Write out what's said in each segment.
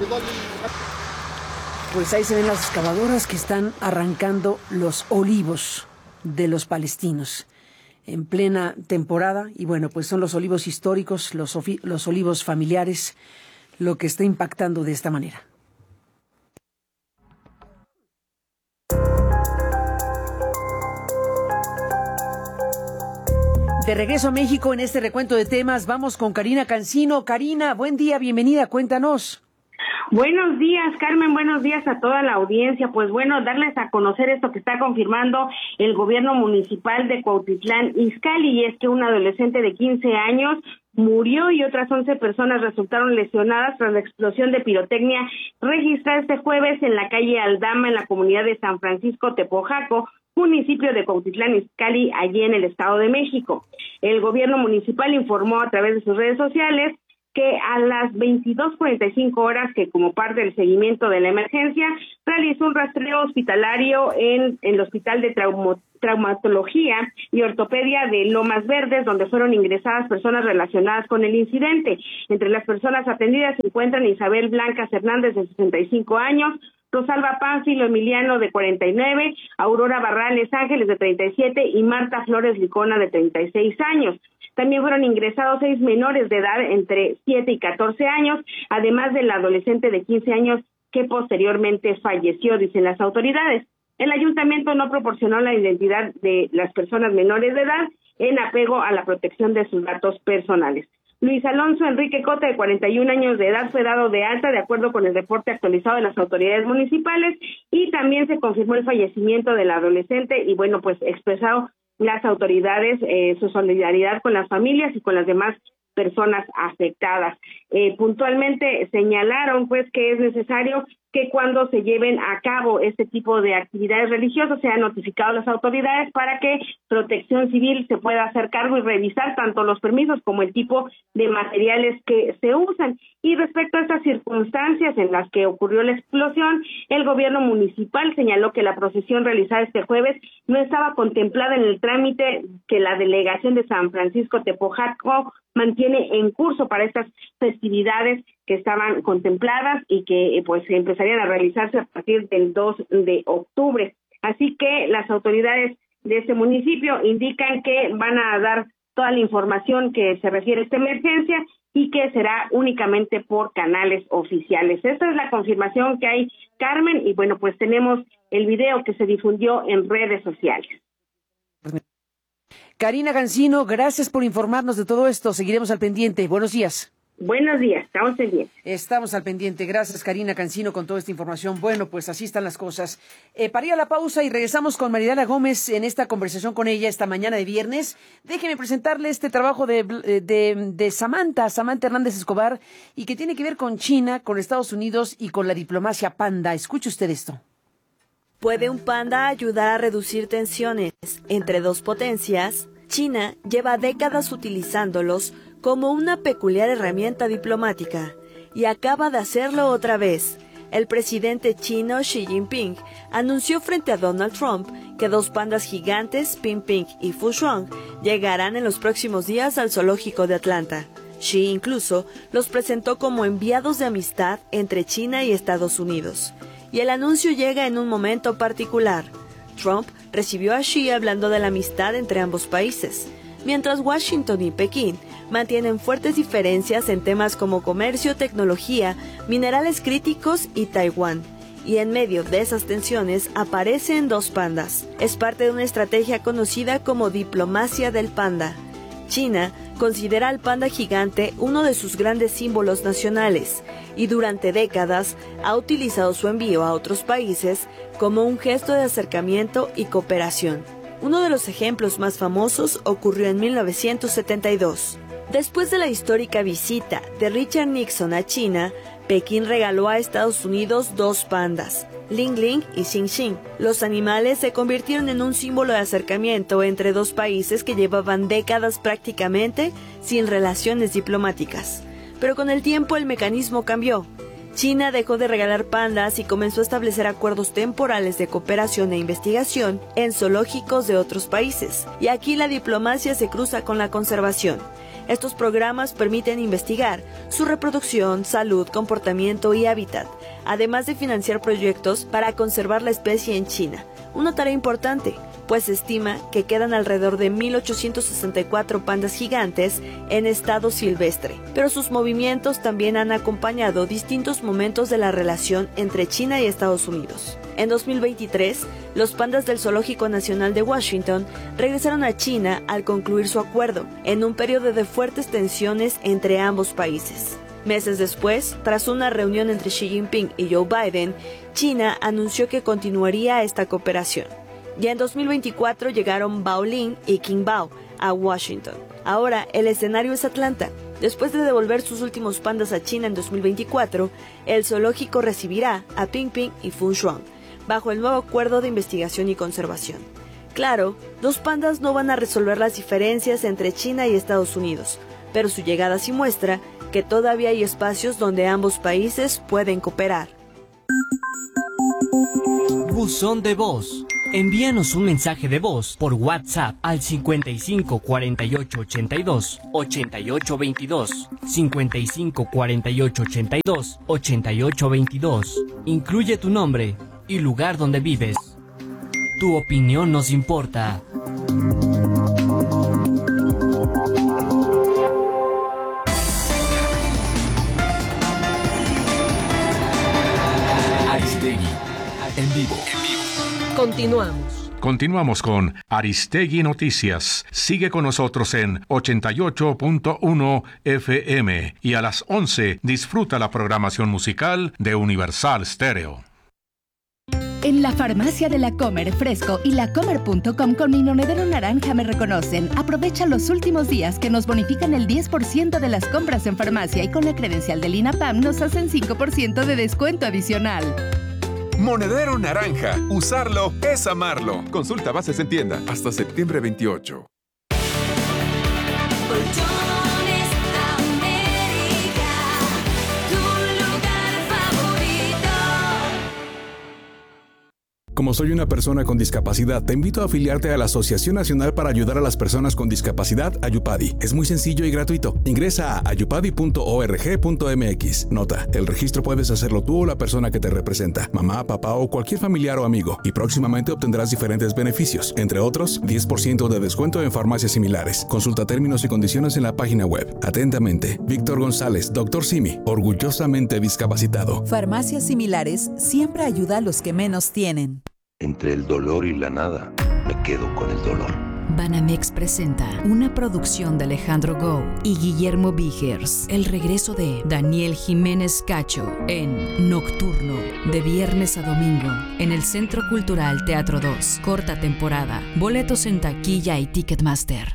Pues ahí se ven las excavadoras que están arrancando los olivos de los palestinos en plena temporada. Y bueno, pues son los olivos históricos, los olivos familiares, lo que está impactando de esta manera. De regreso a México en este recuento de temas, vamos con Karina Cancino. Karina, buen día, bienvenida, cuéntanos. Buenos días, Carmen, buenos días a toda la audiencia. Pues bueno, darles a conocer esto que está confirmando el gobierno municipal de Cuautitlán Izcalli, y es que un adolescente de 15 años murió y otras 11 personas resultaron lesionadas tras la explosión de pirotecnia registrada este jueves en la calle Aldama, en la comunidad de San Francisco Tepojaco, municipio de Cuautitlán Izcalli, allí en el Estado de México. El gobierno municipal informó a través de sus redes sociales que a las 22:45 horas, que como parte del seguimiento de la emergencia, realizó un rastreo hospitalario en el Hospital de Traumatología y Ortopedia de Lomas Verdes, donde fueron ingresadas personas relacionadas con el incidente. Entre las personas atendidas se encuentran Isabel Blancas Hernández, de 65 años, Rosalba Pánfilo Emiliano, de 49, Aurora Barrales Ángeles, de 37, y Marta Flores Licona, de 36 años. También fueron ingresados 6 menores de edad entre 7 y 14 años, además del adolescente de 15 años que posteriormente falleció, dicen las autoridades. El ayuntamiento no proporcionó la identidad de las personas menores de edad en apego a la protección de sus datos personales. Luis Alonso Enrique Cota, de 41 años de edad, fue dado de alta de acuerdo con el reporte actualizado de las autoridades municipales, y también se confirmó el fallecimiento del adolescente y bueno, pues expresado las autoridades su solidaridad con las familias y con las demás personas afectadas. Puntualmente señalaron pues que es necesario que cuando se lleven a cabo este tipo de actividades religiosas sean notificados las autoridades para que Protección Civil se pueda hacer cargo y revisar tanto los permisos como el tipo de materiales que se usan. Y respecto a estas circunstancias en las que ocurrió la explosión, el gobierno municipal señaló que la procesión realizada este jueves no estaba contemplada en el trámite que la delegación de San Francisco Tepojaco mantiene en curso para estas festividades que estaban contempladas y que pues empezarían a realizarse a partir del 2 de octubre. Así que las autoridades de este municipio indican que van a dar toda la información que se refiere a esta emergencia y que será únicamente por canales oficiales. Esta es la confirmación que hay, Carmen, y bueno, pues tenemos el video que se difundió en redes sociales. Karina Cancino, gracias por informarnos de todo esto. Seguiremos al pendiente. Buenos días. Buenos días, estamos pendientes. Estamos al pendiente. Gracias, Karina Cancino, con toda esta información. Bueno, pues así están las cosas. Para ir a la pausa y regresamos con Maridela Gómez en esta conversación con ella esta mañana de viernes. Déjeme presentarle este trabajo de Samantha Hernández Escobar, y que tiene que ver con China, con Estados Unidos y con la diplomacia panda. Escuche usted esto. ¿Puede un panda ayudar a reducir tensiones entre dos potencias? China lleva décadas utilizándolos como una peculiar herramienta diplomática y acaba de hacerlo otra vez. El presidente chino Xi Jinping anunció frente a Donald Trump que 2 pandas gigantes, Ping y Fushuang, llegarán en los próximos días al zoológico de Atlanta. Xi incluso los presentó como enviados de amistad entre China y Estados Unidos. Y el anuncio llega en un momento particular. Trump recibió a Xi hablando de la amistad entre ambos países, mientras Washington y Pekín mantienen fuertes diferencias en temas como comercio, tecnología, minerales críticos y Taiwán. Y en medio de esas tensiones aparecen 2 pandas. Es parte de una estrategia conocida como diplomacia del panda. China considera al panda gigante uno de sus grandes símbolos nacionales y durante décadas ha utilizado su envío a otros países como un gesto de acercamiento y cooperación. Uno de los ejemplos más famosos ocurrió en 1972. Después de la histórica visita de Richard Nixon a China, Pekín regaló a Estados Unidos 2 pandas, Ling Ling y Xing Xing. Los animales se convirtieron en un símbolo de acercamiento entre 2 países que llevaban décadas prácticamente sin relaciones diplomáticas. Pero con el tiempo el mecanismo cambió. China dejó de regalar pandas y comenzó a establecer acuerdos temporales de cooperación e investigación en zoológicos de otros países. Y aquí la diplomacia se cruza con la conservación. Estos programas permiten investigar su reproducción, salud, comportamiento y hábitat, además de financiar proyectos para conservar la especie en China. Una tarea importante, pues se estima que quedan alrededor de 1.864 pandas gigantes en estado silvestre. Pero sus movimientos también han acompañado distintos momentos de la relación entre China y Estados Unidos. En 2023, los pandas del Zoológico Nacional de Washington regresaron a China al concluir su acuerdo, en un periodo de fuertes tensiones entre ambos países. Meses después, tras una reunión entre Xi Jinping y Joe Biden, China anunció que continuaría esta cooperación. Ya en 2024 llegaron Bao Lin y King Bao a Washington. Ahora el escenario es Atlanta. Después de devolver sus últimos pandas a China en 2024, el zoológico recibirá a Ping Ping y Fun Shuang, bajo el nuevo acuerdo de investigación y conservación. Claro, los pandas no van a resolver las diferencias entre China y Estados Unidos, pero su llegada sí muestra que todavía hay espacios donde ambos países pueden cooperar. Buzón de voz. Envíanos un mensaje de voz por WhatsApp al 55 48 82 88 22, 55 48 82 88 22. Incluye tu nombre y lugar donde vives. Tu opinión nos importa. Aristegui, en vivo. Continuamos con Aristegui Noticias. Sigue con nosotros en 88.1 FM y a las 11 disfruta la programación musical de Universal Stereo. En la farmacia de La Comer Fresco y lacomer.com con mi monedero naranja me reconocen. Aprovecha los últimos días que nos bonifican el 10% de las compras en farmacia y con la credencial del INAPAM nos hacen 5% de descuento adicional. Monedero naranja. Usarlo es amarlo. Consulta bases en tienda hasta septiembre 28. Como soy una persona con discapacidad, te invito a afiliarte a la Asociación Nacional para Ayudar a las Personas con Discapacidad, Ayupadi. Es muy sencillo y gratuito. Ingresa a ayupadi.org.mx. Nota, el registro puedes hacerlo tú o la persona que te representa, mamá, papá o cualquier familiar o amigo, y próximamente obtendrás diferentes beneficios, entre otros, 10% de descuento en farmacias similares. Consulta términos y condiciones en la página web. Atentamente, Víctor González, Dr. Simi, orgullosamente discapacitado. Farmacias similares siempre ayuda a los que menos tienen. Entre el dolor y la nada, me quedo con el dolor. Banamex presenta una producción de Alejandro Gou y Guillermo Vigers. El regreso de Daniel Jiménez Cacho en Nocturno, de viernes a domingo, en el Centro Cultural Teatro 2. Corta temporada. Boletos en taquilla y Ticketmaster.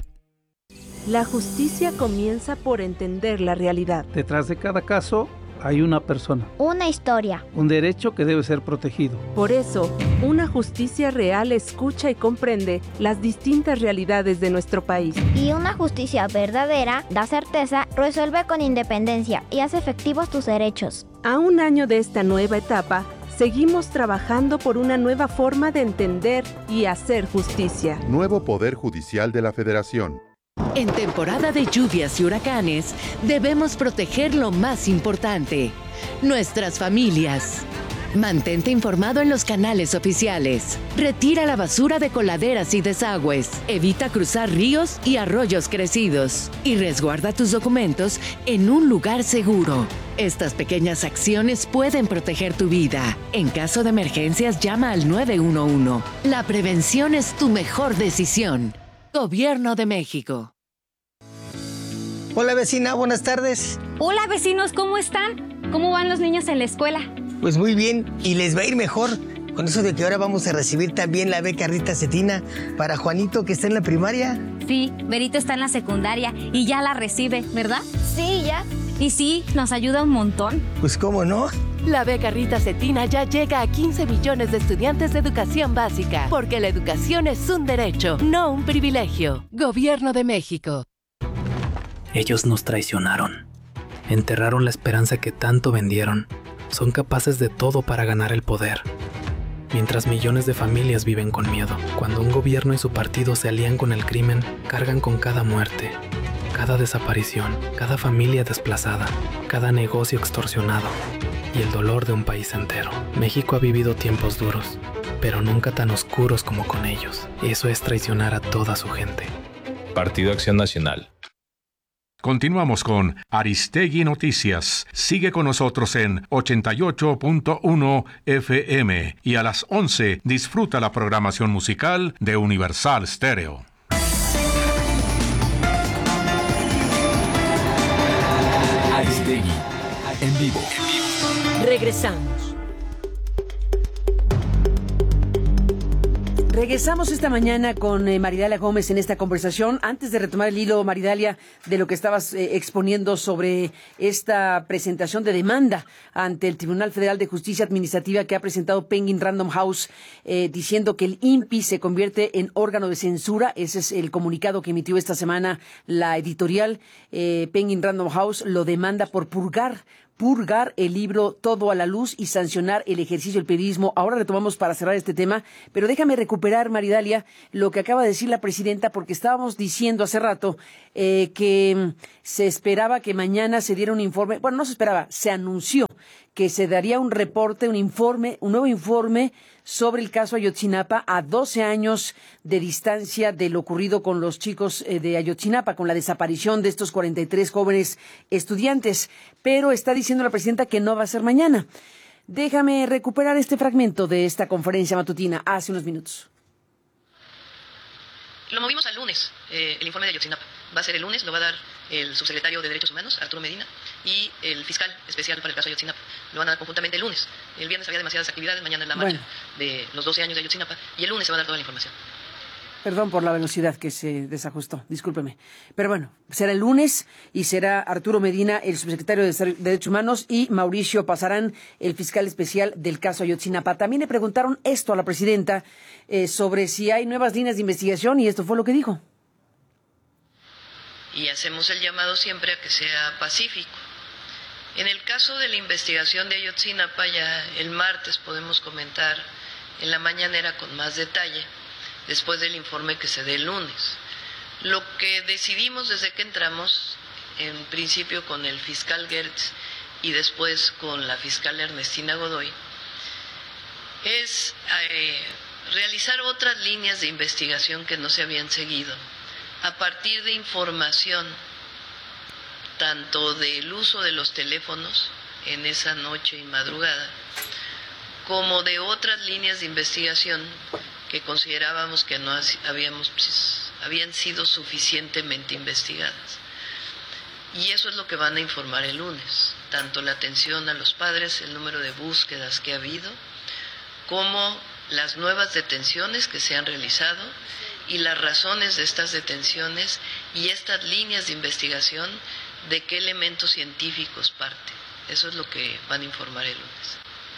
La justicia comienza por entender la realidad. Detrás de cada caso hay una persona. Una historia. Un derecho que debe ser protegido. Por eso, una justicia real escucha y comprende las distintas realidades de nuestro país. Y una justicia verdadera da certeza, resuelve con independencia y hace efectivos tus derechos. A un año de esta nueva etapa, seguimos trabajando por una nueva forma de entender y hacer justicia. Nuevo Poder Judicial de la Federación. En temporada de lluvias y huracanes, debemos proteger lo más importante, nuestras familias. Mantente informado en los canales oficiales. Retira la basura de coladeras y desagües. Evita cruzar ríos y arroyos crecidos. Y resguarda tus documentos en un lugar seguro. Estas pequeñas acciones pueden proteger tu vida. En caso de emergencias, llama al 911. La prevención es tu mejor decisión. Gobierno de México. Hola vecina, buenas tardes. Hola vecinos, ¿cómo están? ¿Cómo van los niños en la escuela? Pues muy bien, y les va a ir mejor. Con eso de que ahora vamos a recibir también la beca Rita Cetina para Juanito, que está en la primaria. Sí, Berito está en la secundaria y ya la recibe, ¿verdad? Sí, ya. Y sí, nos ayuda un montón. Pues cómo no. La beca Rita Cetina ya llega a 15 millones de estudiantes de educación básica, porque la educación es un derecho, no un privilegio. Gobierno de México. Ellos nos traicionaron. Enterraron la esperanza que tanto vendieron. Son capaces de todo para ganar el poder. Mientras millones de familias viven con miedo. Cuando un gobierno y su partido se alían con el crimen, cargan con cada muerte, cada desaparición, cada familia desplazada, cada negocio extorsionado y el dolor de un país entero. México ha vivido tiempos duros, pero nunca tan oscuros como con ellos. Eso es traicionar a toda su gente. Partido Acción Nacional. Continuamos con Aristegui Noticias. Sigue con nosotros en 88.1 FM y a las 11 disfruta la programación musical de Universal Stereo. Aristegui, en vivo. Regresamos. Regresamos esta mañana con Maridalia Gómez en esta conversación. Antes de retomar el hilo, Maridalia, de lo que estabas exponiendo sobre esta presentación de demanda ante el Tribunal Federal de Justicia Administrativa que ha presentado Penguin Random House, diciendo que el INPI se convierte en órgano de censura. Ese es el comunicado que emitió esta semana la editorial. Penguin Random House lo demanda por purgar el libro Todo a la Luz y sancionar el ejercicio del periodismo. Ahora retomamos para cerrar este tema, pero déjame recuperar, Maridalia, lo que acaba de decir la presidenta, porque estábamos diciendo hace rato que se esperaba que mañana se diera un informe. Bueno, no se esperaba, se anunció que se daría un reporte, un nuevo informe sobre el caso Ayotzinapa a 12 años de distancia de lo ocurrido con los chicos de Ayotzinapa, con la desaparición de estos 43 jóvenes estudiantes. Pero está diciendo la presidenta que no va a ser mañana. Déjame recuperar este fragmento de esta conferencia matutina hace unos minutos. Lo movimos al lunes, el informe de Ayotzinapa. Va a ser el lunes, lo va a dar el subsecretario de Derechos Humanos, Arturo Medina, y el fiscal especial para el caso Ayotzinapa. Lo van a dar conjuntamente el lunes. El viernes había demasiadas actividades, mañana es la marcha de los 12 años de Ayotzinapa, y el lunes se va a dar toda la información. Perdón por la velocidad que se desajustó, discúlpeme. Pero bueno, será el lunes y será Arturo Medina, el subsecretario de Derechos Humanos, y Mauricio Pasarán, el fiscal especial del caso Ayotzinapa. También le preguntaron esto a la presidenta sobre si hay nuevas líneas de investigación, y esto fue lo que dijo. Y hacemos el llamado siempre a que sea pacífico. En el caso de la investigación de Ayotzinapa, ya el martes podemos comentar en la mañanera con más detalle, después del informe que se dé el lunes. Lo que decidimos desde que entramos, en principio con el fiscal Gertz y después con la fiscal Ernestina Godoy, es realizar otras líneas de investigación que no se habían seguido, a partir de información tanto del uso de los teléfonos en esa noche y madrugada, como de otras líneas de investigación que considerábamos que no habían sido suficientemente investigadas. Y eso es lo que van a informar el lunes, tanto la atención a los padres, el número de búsquedas que ha habido, como las nuevas detenciones que se han realizado y las razones de estas detenciones y estas líneas de investigación, de qué elementos científicos parte. Eso es lo que van a informar el lunes.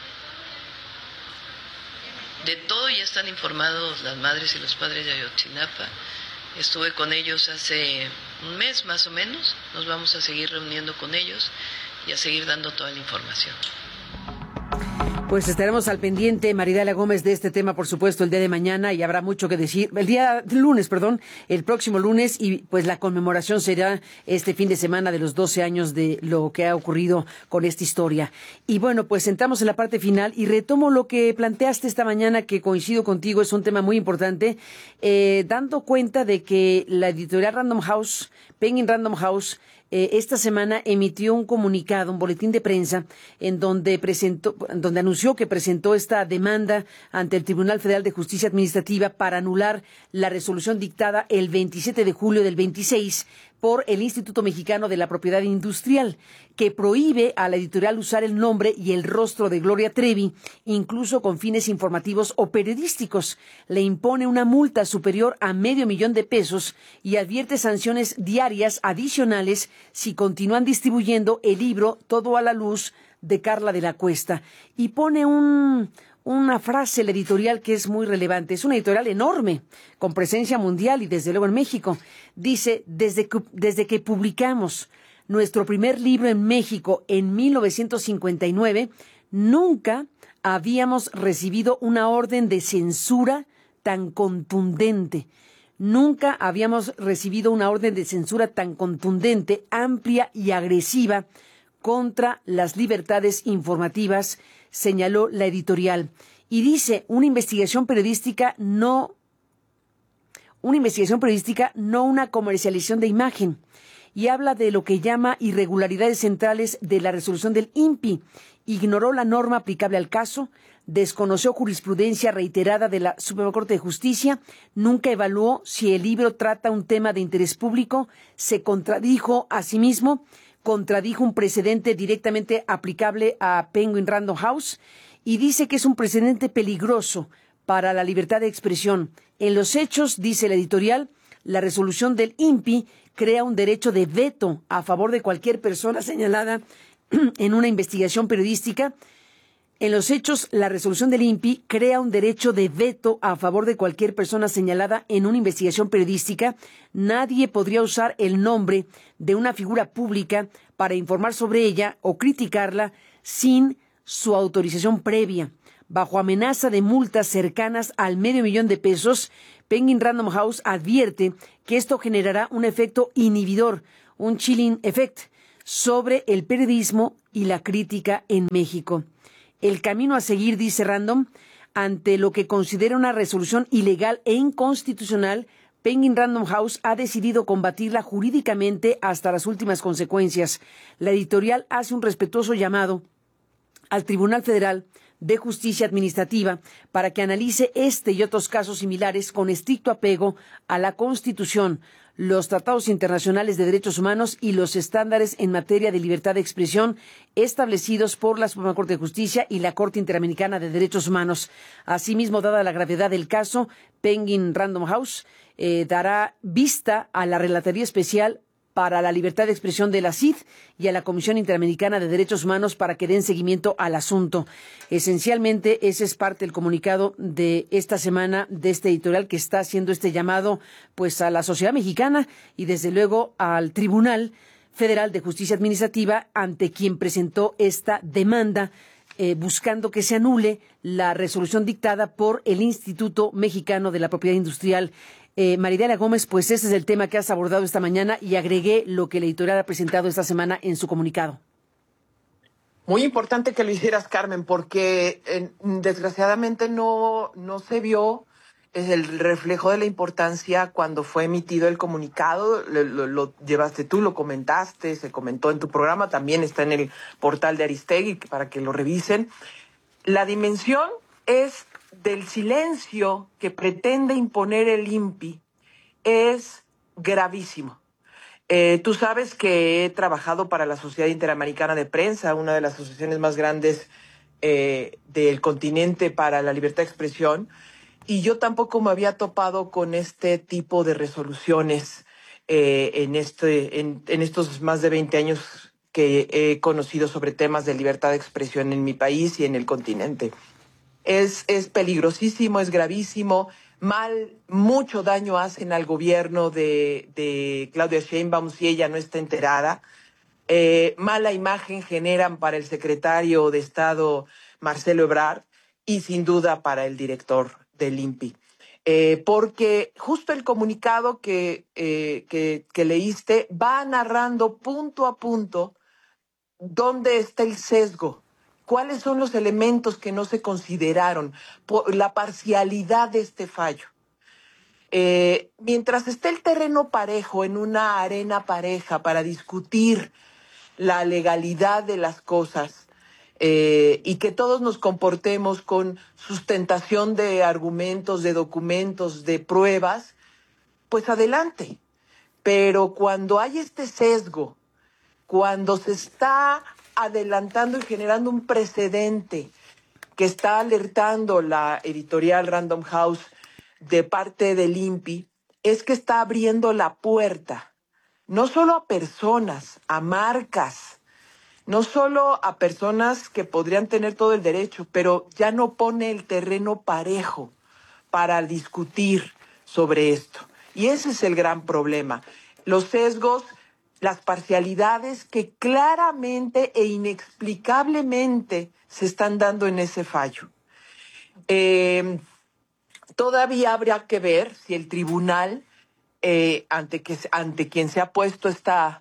De todo ya están informados las madres y los padres de Ayotzinapa. Estuve con ellos hace un mes más o menos. Nos vamos a seguir reuniendo con ellos y a seguir dando toda la información. Pues estaremos al pendiente, Maridalia Gómez, de este tema, por supuesto, el día de mañana, y habrá mucho que decir. El próximo lunes, y pues la conmemoración será este fin de semana de los 12 años de lo que ha ocurrido con esta historia. Y bueno, pues entramos en la parte final y retomo lo que planteaste esta mañana, que coincido contigo, es un tema muy importante, dando cuenta de que la editorial Random House, Penguin Random House, esta semana emitió un comunicado, un boletín de prensa, en donde anunció que presentó esta demanda ante el Tribunal Federal de Justicia Administrativa para anular la resolución dictada el 27 de julio del 26 por el Instituto Mexicano de la Propiedad Industrial, que prohíbe a la editorial usar el nombre y el rostro de Gloria Trevi, incluso con fines informativos o periodísticos. Le impone una multa superior a $500,000 y advierte sanciones diarias adicionales si continúan distribuyendo el libro Todo a la Luz de Carla de la Cuesta. Y pone una frase, el editorial, que es muy relevante. Es una editorial enorme, con presencia mundial y desde luego en México. Dice, desde que publicamos nuestro primer libro en México en 1959, nunca habíamos recibido una orden de censura tan contundente. Nunca habíamos recibido una orden de censura tan contundente, amplia y agresiva contra las libertades informativas, señaló la editorial. Y dice, una investigación periodística, no una comercialización de imagen. Y habla de lo que llama irregularidades centrales de la resolución del INPI. Ignoró la norma aplicable al caso, desconoció jurisprudencia reiterada de la Suprema Corte de Justicia, nunca evaluó si el libro trata un tema de interés público, se contradijo a sí mismo, contradijo un precedente directamente aplicable a Penguin Random House y dice que es un precedente peligroso para la libertad de expresión. En los hechos, dice la editorial, la resolución del INPI crea un derecho de veto a favor de cualquier persona señalada en una investigación periodística. En los hechos, la resolución del INPI crea un derecho de veto a favor de cualquier persona señalada en una investigación periodística. Nadie podría usar el nombre de una figura pública para informar sobre ella o criticarla sin su autorización previa. Bajo amenaza de multas cercanas al $500,000, Penguin Random House advierte que esto generará un efecto inhibidor, un chilling effect, sobre el periodismo y la crítica en México. El camino a seguir, dice Random, ante lo que considera una resolución ilegal e inconstitucional, Penguin Random House ha decidido combatirla jurídicamente hasta las últimas consecuencias. La editorial hace un respetuoso llamado al Tribunal Federal de Justicia Administrativa para que analice este y otros casos similares con estricto apego a la Constitución, los tratados internacionales de derechos humanos y los estándares en materia de libertad de expresión establecidos por la Suprema Corte de Justicia y la Corte Interamericana de Derechos Humanos. Asimismo, dada la gravedad del caso, Penguin Random House dará vista a la Relatoría Especial para la Libertad de Expresión de la CID y a la Comisión Interamericana de Derechos Humanos para que den seguimiento al asunto. Esencialmente, ese es parte del comunicado de esta semana de este editorial que está haciendo este llamado pues a la sociedad mexicana y desde luego al Tribunal Federal de Justicia Administrativa ante quien presentó esta demanda buscando que se anule la resolución dictada por el Instituto Mexicano de la Propiedad Industrial. Maridalia Gómez, pues ese es el tema que has abordado esta mañana y agregué lo que la editorial ha presentado esta semana en su comunicado. Muy importante que lo hicieras, Carmen, porque desgraciadamente no se vio el reflejo de la importancia cuando fue emitido el comunicado. Lo llevaste tú, lo comentaste, se comentó en tu programa, también está en el portal de Aristegui para que lo revisen. La dimensión es del silencio que pretende imponer el INPI es gravísimo. Tú sabes que he trabajado para la Sociedad Interamericana de Prensa, una de las asociaciones más grandes del continente para la libertad de expresión, y yo tampoco me había topado con este tipo de resoluciones en estos más de 20 años que he conocido sobre temas de libertad de expresión en mi país y en el continente. Es peligrosísimo, es gravísimo, mucho daño hacen al gobierno de Claudia Sheinbaum si ella no está enterada. Mala imagen generan para el secretario de Estado Marcelo Ebrard y sin duda para el director del INPI. Porque justo el comunicado que leíste va narrando punto a punto dónde está el sesgo. ¿Cuáles son los elementos que no se consideraron? La parcialidad de este fallo. Mientras esté el terreno parejo, en una arena pareja para discutir la legalidad de las cosas y que todos nos comportemos con sustentación de argumentos, de documentos, de pruebas, pues adelante. Pero cuando hay este sesgo, cuando se está adelantando y generando un precedente que está alertando la editorial Random House de parte del INPI, es que está abriendo la puerta, no solo a personas, a marcas, no solo a personas que podrían tener todo el derecho, pero ya no pone el terreno parejo para discutir sobre esto. Y ese es el gran problema. Los sesgos, las parcialidades que claramente e inexplicablemente se están dando en ese fallo. Todavía habrá que ver si el tribunal ante quien se ha puesto esta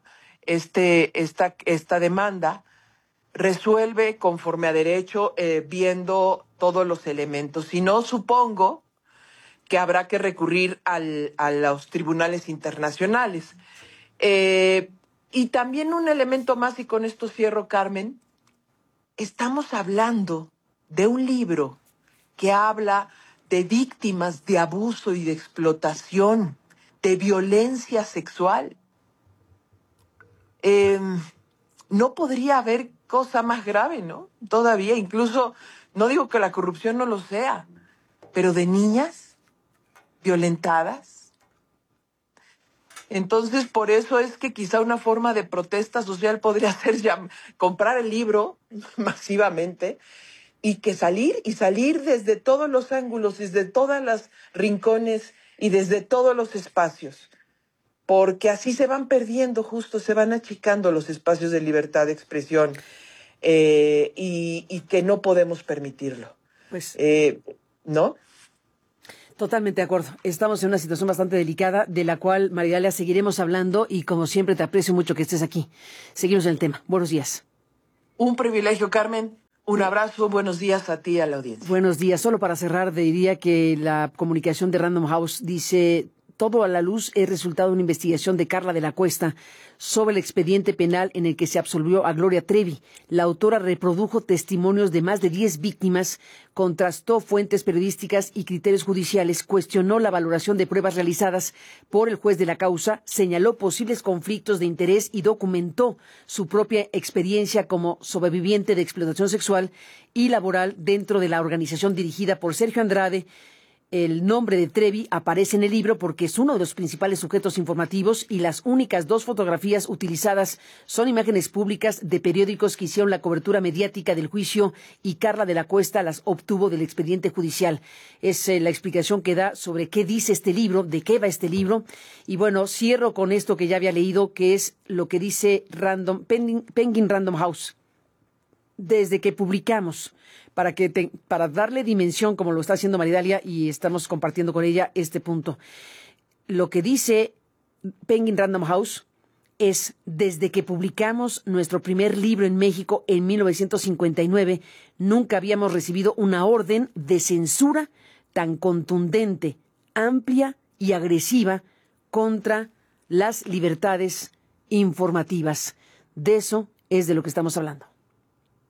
demanda, resuelve conforme a derecho, viendo todos los elementos. Si no, supongo que habrá que recurrir a los tribunales internacionales. Y también un elemento más, y con esto cierro, Carmen, estamos hablando de un libro que habla de víctimas de abuso y de explotación, de violencia sexual. No podría haber cosa más grave, ¿no? Todavía, incluso, no digo que la corrupción no lo sea, pero de niñas violentadas. Entonces, por eso es que quizá una forma de protesta social podría ser comprar el libro masivamente y salir desde todos los ángulos, desde todas las rincones y desde todos los espacios. Porque así se van perdiendo, se van achicando los espacios de libertad de expresión y que no podemos permitirlo. Pues, ¿no? Totalmente de acuerdo. Estamos en una situación bastante delicada, de la cual, Maridalia, seguiremos hablando y, como siempre, te aprecio mucho que estés aquí. Seguimos en el tema. Buenos días. Un privilegio, Carmen. Un abrazo, buenos días a ti y a la audiencia. Buenos días. Solo para cerrar, diría que la comunicación de Random House dice: todo a la luz es resultado de una investigación de Carla de la Cuesta sobre el expediente penal en el que se absolvió a Gloria Trevi. La autora reprodujo testimonios de más de 10 víctimas, contrastó fuentes periodísticas y criterios judiciales, cuestionó la valoración de pruebas realizadas por el juez de la causa, señaló posibles conflictos de interés y documentó su propia experiencia como sobreviviente de explotación sexual y laboral dentro de la organización dirigida por Sergio Andrade. El nombre de Trevi aparece en el libro porque es uno de los principales sujetos informativos y las únicas 2 fotografías utilizadas son imágenes públicas de periódicos que hicieron la cobertura mediática del juicio y Carla de la Cuesta las obtuvo del expediente judicial. Es la explicación que da sobre qué dice este libro, de qué va este libro. Y bueno, cierro con esto que ya había leído, que es lo que dice Penguin Random House. Desde que publicamos, para darle dimensión, como lo está haciendo Maridalia, y estamos compartiendo con ella este punto. Lo que dice Penguin Random House es: desde que publicamos nuestro primer libro en México en 1959, nunca habíamos recibido una orden de censura tan contundente, amplia y agresiva contra las libertades informativas. De eso es de lo que estamos hablando.